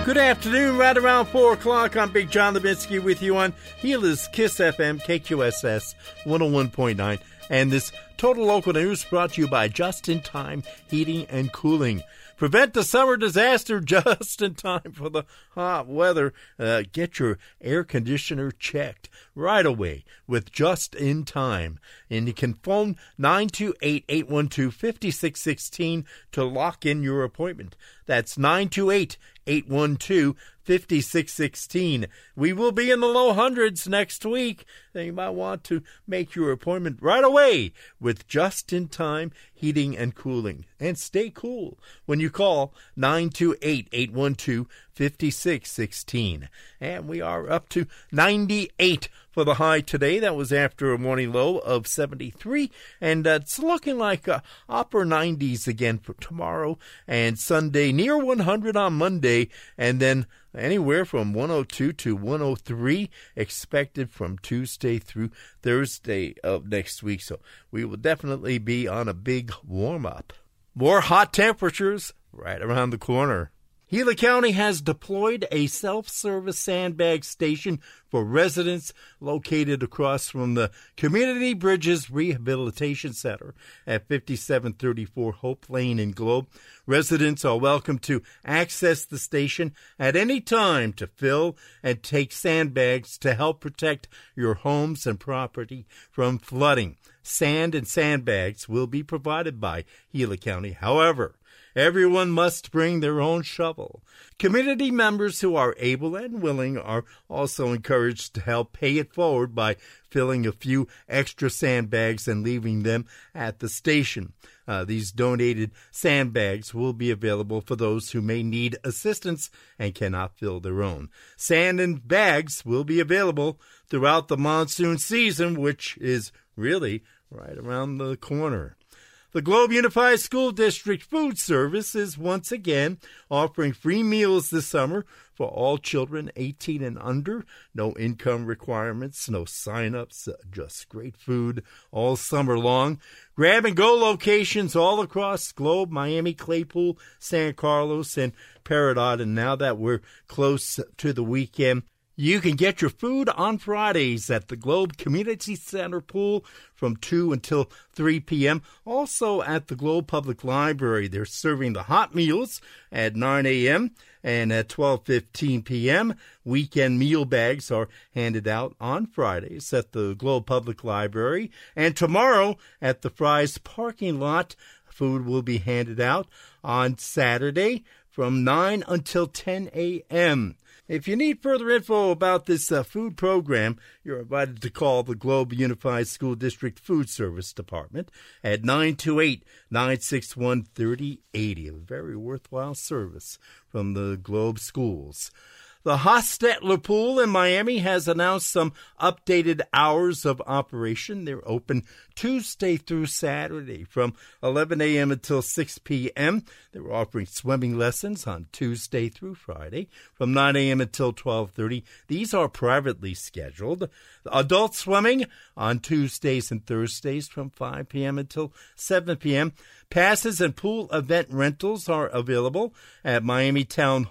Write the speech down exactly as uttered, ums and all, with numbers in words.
Good afternoon, right around four o'clock. I'm Big John Levinsky with you on Gila's Kiss F M, K Q S S one oh one point nine. And this Total Local News brought to you by Just In Time Heating and Cooling. Prevent the summer disaster just in time for the hot weather. Uh, get your air conditioner checked right away with Just In Time. And you can phone nine two eight, eight one two, five six one six to lock in your appointment. That's nine two eight, eight one two, five six one six. We will be in the low hundreds next week. So you might want to make your appointment right away with Just In Time Heating and Cooling. And stay cool when you call nine two eight, eight one two, five six one six. And we are up to ninety-eight for the high today. That was after a morning low of seventy-three. And uh, it's looking like uh, upper nineties again for tomorrow and Sunday, near one hundred on Monday, and then anywhere from one oh two to one oh three expected from Tuesday through Thursday of next week. So we will definitely be on a big warm-up. More hot temperatures right around the corner. Gila County has deployed a self-service sandbag station for residents located across from the Community Bridges Rehabilitation Center at fifty-seven thirty-four Hope Lane in Globe. Residents are welcome to access the station at any time to fill and take sandbags to help protect your homes and property from flooding. Sand and sandbags will be provided by Gila County. However, everyone must bring their own shovel. Community members who are able and willing are also encouraged to help pay it forward by filling a few extra sandbags and leaving them at the station. Uh, these donated sandbags will be available for those who may need assistance and cannot fill their own. Sand and bags will be available throughout the monsoon season, which is really right around the corner. The Globe Unified School District Food Service is once again offering free meals this summer for all children eighteen and under. No income requirements, no sign-ups, just great food all summer long. Grab-and-go locations all across Globe, Miami, Claypool, San Carlos, and Peridot. And now that we're close to the weekend, you can get your food on Fridays at the Globe Community Center pool from two until three p.m. Also at the Globe Public Library, they're serving the hot meals at nine a.m. and at twelve fifteen p.m. Weekend meal bags are handed out on Fridays at the Globe Public Library. And tomorrow at the Fry's parking lot, food will be handed out on Saturday from nine until ten a.m. If you need further info about this uh, food program, you're invited to call the Globe Unified School District Food Service Department at nine two eight, nine six one, three oh eight oh. A very worthwhile service from the Globe schools. The Hostetler Pool in Miami has announced some updated hours of operation. They're open Tuesday through Saturday from eleven a.m. until six p.m. They're offering swimming lessons on Tuesday through Friday from nine a.m. until twelve thirty. These are privately scheduled. Adult swimming on Tuesdays and Thursdays from five p.m. until seven p.m. Passes and pool event rentals are available at Miami Town